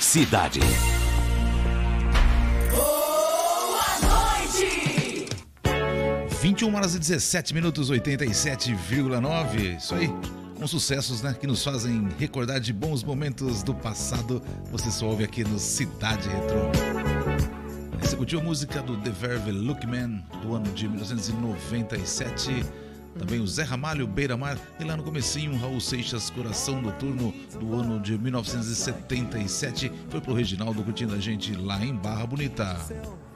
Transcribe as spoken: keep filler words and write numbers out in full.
Cidade. vinte e uma horas e dezessete minutos, oitenta e sete vírgula nove. Isso aí, com sucessos, né, que nos fazem recordar de bons momentos do passado. Você só ouve aqui no Cidade Retro. Você curtiu a música do The Verve Lookman, do ano de mil novecentos e noventa e sete. Também o Zé Ramalho, Beira Mar. E lá no comecinho, Raul Seixas, Coração Noturno, do ano de mil novecentos e setenta e sete. Foi pro Reginaldo curtindo a gente lá em Barra Bonita.